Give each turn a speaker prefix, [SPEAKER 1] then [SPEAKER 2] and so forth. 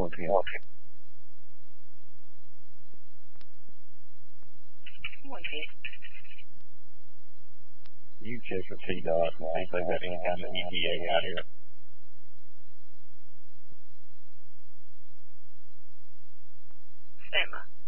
[SPEAKER 1] 4 p.m. You check with T-Dot and see if they've got any kind of EPA out here.
[SPEAKER 2] Stand by.